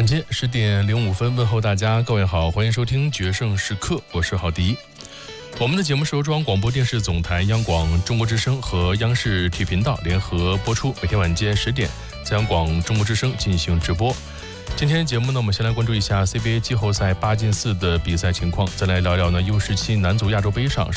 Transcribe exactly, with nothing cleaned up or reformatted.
间十点零五分，问候大家，各位好，欢迎收听决胜时刻，我是郝迪。我们的节目是由中央广播电视总台、央广中国之声和央视体育频道联合播出，每天晚间十点在央广中国之声进行直播。今天节目呢，我们先来关注一下 C B A 季后赛八进四的比赛情况，再来聊聊呢 U 十七男足亚洲杯上